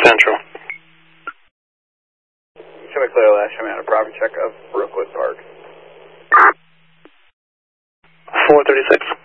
Central. Show me clear last time out a property check of Brookwood Park. 436.